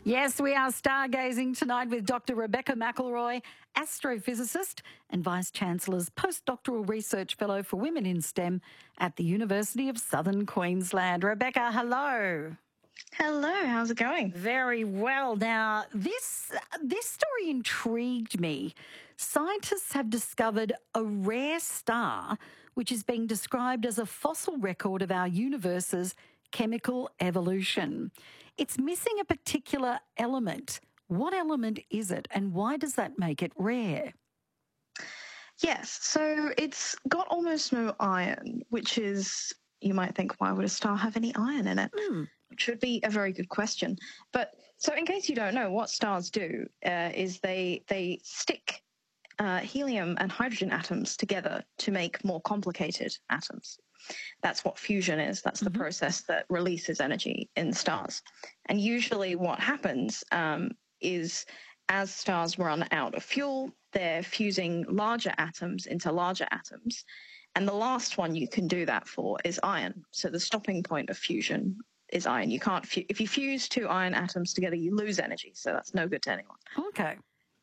Yes, we are stargazing tonight with Dr. Rebecca McElroy, astrophysicist and Vice-Chancellor's Postdoctoral Research Fellow for Women in STEM at the University of Southern Queensland. Rebecca, hello. Hello, how's it going? Very well. Now, this story intrigued me. Scientists have discovered a rare star which is being described as a fossil record of our universe's chemical evolution. It's missing a particular element. What element is it, and why does that make it rare? Yes, so it's got almost no iron, which is, you might think, why would a star have any iron in it? Which would be a very good question. But so in case you don't know, what stars do is they stick helium and hydrogen atoms together to make more complicated atoms. That's what fusion is. That's the process that releases energy in stars. And usually what happens is as stars run out of fuel, they're fusing larger atoms into larger atoms. And the last one you can do that for is iron. So the stopping point of fusion is iron. You can't if you fuse two iron atoms together, you lose energy. So that's no good to anyone. Okay.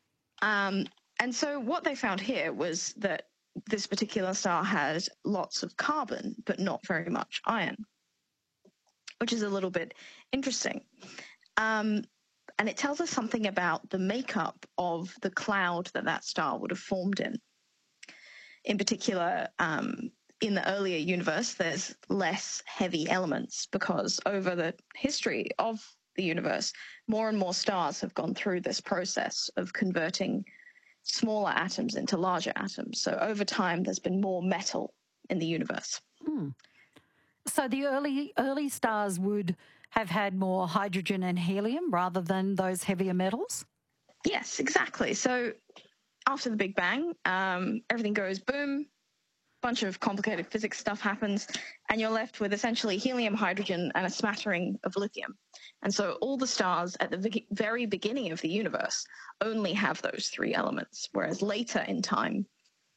And so what they found here was that this particular star had lots of carbon, but not very much iron, which is a little bit interesting. And it tells us something about the makeup of the cloud that star would have formed in. In particular, in the earlier universe, there's less heavy elements because over the history of the universe, more and more stars have gone through this process of converting smaller atoms into larger atoms. So over time, there's been more metal in the universe. So the early stars would have had more hydrogen and helium rather than those heavier metals? Yes, exactly. So after the Big Bang, everything goes boom, bunch of complicated physics stuff happens, and you're left with essentially helium, hydrogen, and a smattering of lithium. And so all the stars at the very beginning of the universe only have those three elements, whereas later in time,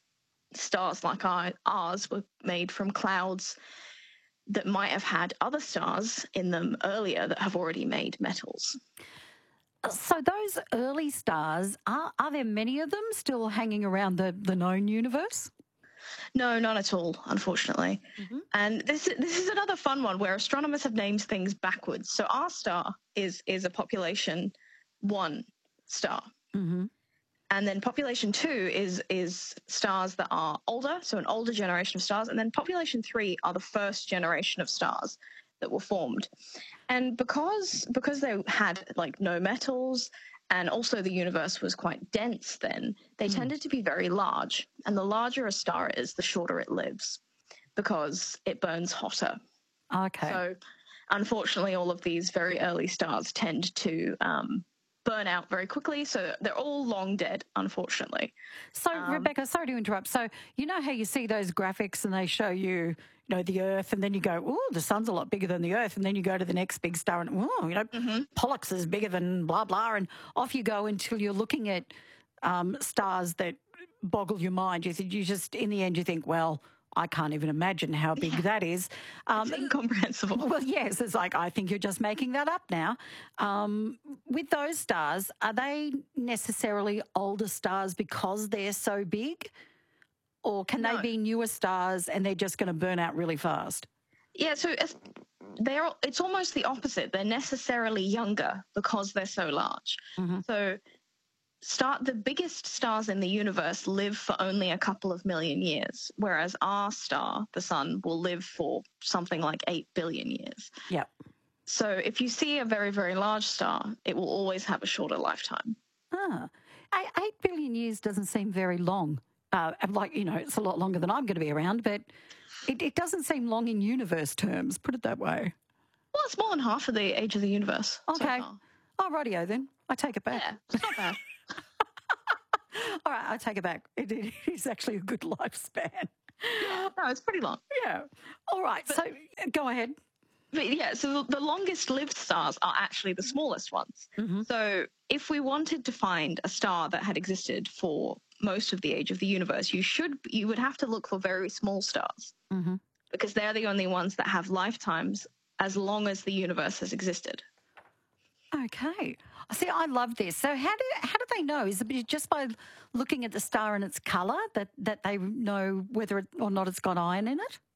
stars like ours were made from clouds that might have had other stars in them earlier that have already made metals. So those early stars, are there many of them still hanging around the known universe? No, not at all, unfortunately. And this is another fun one where astronomers have named things backwards. So our star is a population 1 star. And then population 2 is stars that are older, so an older generation of stars. And then population 3 are the first generation of stars that were formed. And because they had like no metals, and also the universe was quite dense then, they tended to be very large. And the larger a star is, the shorter it lives because it burns hotter. Okay. So unfortunately, all of these very early stars tend to burn out very quickly. So they're all long dead, unfortunately. So, Rebecca, sorry to interrupt. So, you know how you see those graphics and they show you, the Earth, and then you go, oh, the sun's a lot bigger than the Earth, and then you go to the next big star and, Pollux is bigger than blah, blah, and off you go until you're looking at stars that boggle your mind. You just, in the end, you think, well, I can't even imagine how big that is. It's incomprehensible. Well, yes, it's like, I think you're just making that up now. With those stars, are they necessarily older stars because they're so big? Or can they be newer stars and they're just going to burn out really fast? Yeah, so it's almost the opposite. They're necessarily younger because they're so large. So the biggest stars in the universe live for only a couple of million years, whereas our star, the sun, will live for something like 8 billion years. Yeah. So if you see a very, very large star, it will always have a shorter lifetime. 8 billion years doesn't seem very long. It's a lot longer than I'm going to be around, but it doesn't seem long in universe terms, put it that way. Well, it's more than half of the age of the universe. Okay. So far. Oh, rightio then. I take it back. Yeah, it's not bad. All right, I take it back. It is actually a good lifespan. No, it's pretty long. Yeah. All right, so go ahead. But yeah, so the longest lived stars are actually the smallest ones. So if we wanted to find a star that had existed for most of the age of the universe, you would have to look for very small stars because they're the only ones that have lifetimes as long as the universe has existed. Okay. See, I love this. So how do they know? Is it just by looking at the star and its colour that they know whether or not it's got iron in it?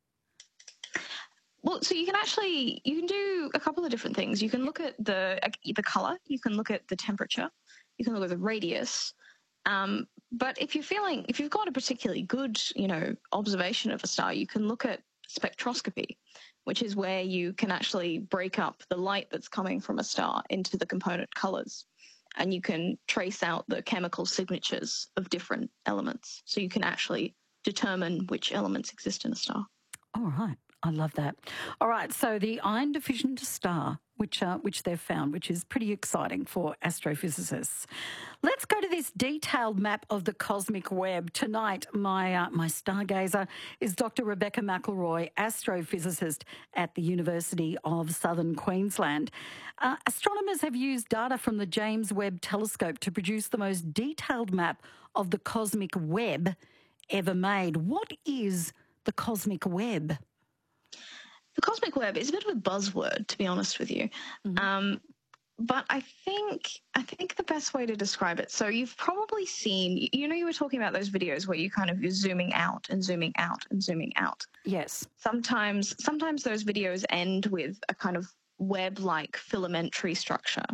Well, so you can do a couple of different things. You can look at the color, you can look at the temperature, you can look at the radius. But if you've got a particularly good, observation of a star, you can look at spectroscopy, which is where you can actually break up the light that's coming from a star into the component colors. And you can trace out the chemical signatures of different elements. So you can actually determine which elements exist in a star. All right. I love that. All right, so the iron deficient star, which they've found, which is pretty exciting for astrophysicists. Let's go to this detailed map of the cosmic web. Tonight, my stargazer is Dr. Rebecca McElroy, astrophysicist at the University of Southern Queensland. Astronomers have used data from the James Webb Telescope to produce the most detailed map of the cosmic web ever made. What is the cosmic web? The cosmic web is a bit of a buzzword, to be honest with you. Mm-hmm. But I think the best way to describe it, so you've probably seen, you were talking about those videos where you're zooming out and zooming out and zooming out. Yes. Sometimes those videos end with a kind of web-like filamentary structure.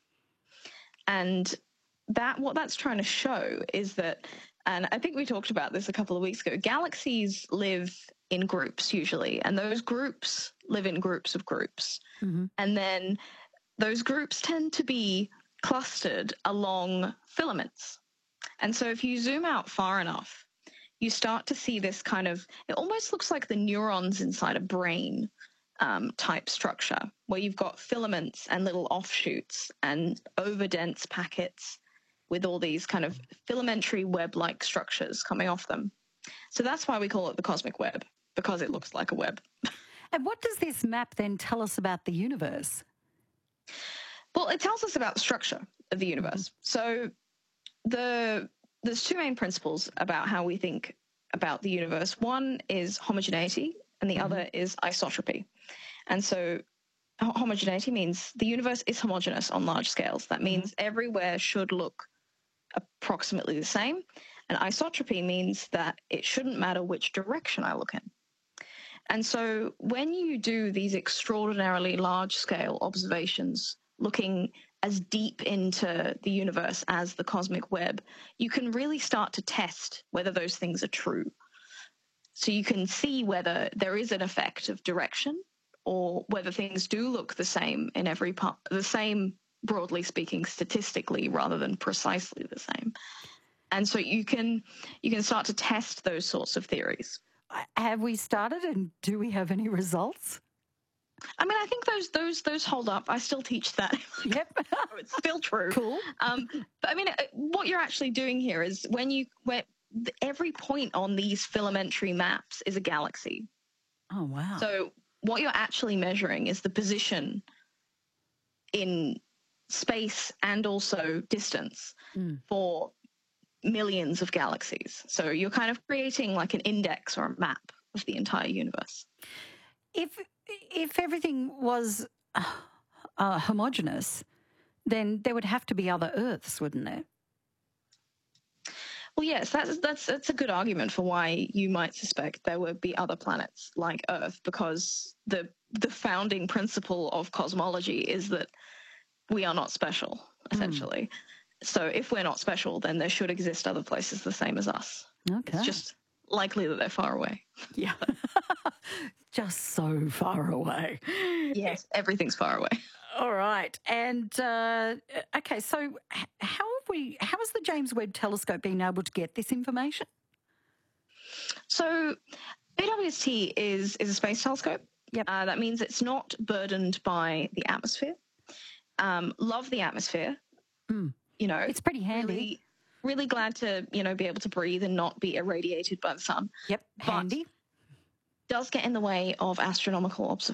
And what that's trying to show is that, and I think we talked about this a couple of weeks ago, galaxies live in groups usually, and those groups live in groups of groups. Mm-hmm. And then those groups tend to be clustered along filaments. And so if you zoom out far enough, you start to see this it almost looks like the neurons inside a brain type structure, where you've got filaments and little offshoots and overdense packets with all these kind of filamentary web-like structures coming off them. So that's why we call it the cosmic web, because it looks like a web. And what does this map then tell us about the universe? Well, it tells us about the structure of the universe. So there's two main principles about how we think about the universe. One is homogeneity, and the other is isotropy. And so homogeneity means the universe is homogeneous on large scales. That means everywhere should look approximately the same. And isotropy means that it shouldn't matter which direction I look in. And so when you do these extraordinarily large-scale observations looking as deep into the universe as the cosmic web, you can really start to test whether those things are true. So you can see whether there is an effect of direction, or whether things do look the same in every part, the same, broadly speaking, statistically, rather than precisely the same. And so you can start to test those sorts of theories. Have we started, and do we have any results? I mean, I think those hold up. I still teach that. Yep. It's still true. Cool. But I mean, what you're actually doing here is when every point on these filamentary maps is a galaxy. Oh, wow. So what you're actually measuring is the position in space and also distance for millions of galaxies. So you're kind of creating like an index or a map of the entire universe. If everything was homogeneous, then there would have to be other Earths, wouldn't there? Well, yes, that's a good argument for why you might suspect there would be other planets like Earth, because the founding principle of cosmology is that we are not special, essentially. So if we're not special, then there should exist other places the same as us. Okay. It's just likely that they're far away. Yeah. Just so far away. Yes, everything's far away. All right. And, okay, so how has the James Webb Telescope been able to get this information? So JWST is a space telescope. Yep. That means it's not burdened by the atmosphere. Love the atmosphere. It's pretty handy. Really glad to, be able to breathe and not be irradiated by the sun. Yep, handy. But does get in the way of astronomical observation.